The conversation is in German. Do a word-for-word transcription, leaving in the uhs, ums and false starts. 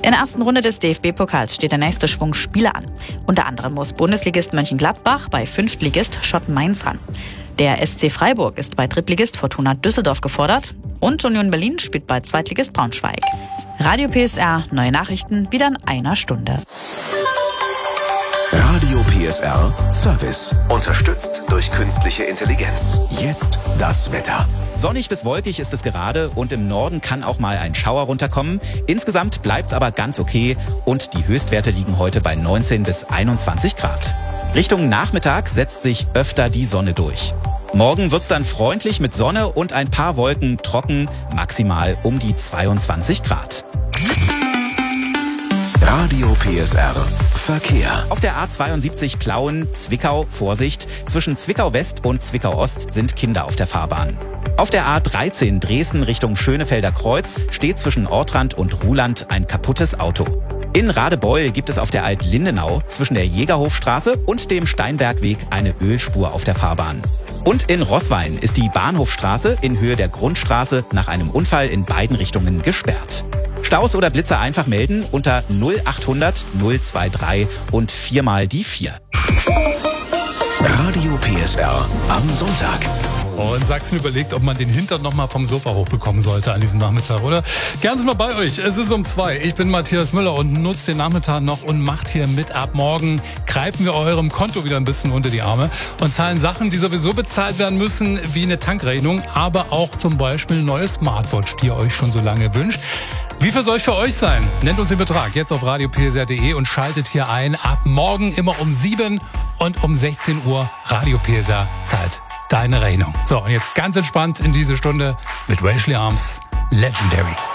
In der ersten Runde des D F B-Pokals steht der nächste Schwung Spiele an. Unter anderem muss Bundesligist Mönchengladbach bei Fünftligist Schott Mainz ran. Der S C Freiburg ist bei Drittligist Fortuna Düsseldorf gefordert. Und Union Berlin spielt bei Zweitligist Braunschweig. Radio P S R, neue Nachrichten, wieder in einer Stunde. Radio P S R Service. Unterstützt durch künstliche Intelligenz. Jetzt das Wetter. Sonnig bis wolkig ist es gerade und im Norden kann auch mal ein Schauer runterkommen. Insgesamt bleibt's aber ganz okay und die Höchstwerte liegen heute bei neunzehn bis einundzwanzig Grad. Richtung Nachmittag setzt sich öfter die Sonne durch. Morgen wird's dann freundlich mit Sonne und ein paar Wolken trocken, maximal um die zweiundzwanzig Grad. Radio P S R Verkehr. Auf der A zweiundsiebzig Plauen-Zwickau, Vorsicht, zwischen Zwickau West und Zwickau Ost sind Kinder auf der Fahrbahn. Auf der A dreizehn Dresden Richtung Schönefelder Kreuz steht zwischen Ortrand und Ruhland ein kaputtes Auto. In Radebeul gibt es auf der Alt-Lindenau zwischen der Jägerhofstraße und dem Steinbergweg eine Ölspur auf der Fahrbahn. Und in Roßwein ist die Bahnhofstraße in Höhe der Grundstraße nach einem Unfall in beiden Richtungen gesperrt. Staus oder Blitze einfach melden unter null achthundert null dreiundzwanzig und viermal die vier. Radio P S R am Sonntag. Und Sachsen überlegt, ob man den Hintern noch mal vom Sofa hochbekommen sollte an diesem Nachmittag, oder? Gern sind wir bei euch. Es ist um zwei. Ich bin Matthias Müller und nutzt den Nachmittag noch und macht hier mit. Ab morgen greifen wir eurem Konto wieder ein bisschen unter die Arme und zahlen Sachen, die sowieso bezahlt werden müssen, wie eine Tankrechnung, aber auch zum Beispiel eine neue Smartwatch, die ihr euch schon so lange wünscht. Wie viel soll ich für euch sein? Nennt uns den Betrag jetzt auf radio p s r punkt d e und schaltet hier ein. Ab morgen immer um sieben und um sechzehn Uhr Radio P S R zahlt deine Rechnung. So, und jetzt ganz entspannt in diese Stunde mit Rachel Arms Legendary.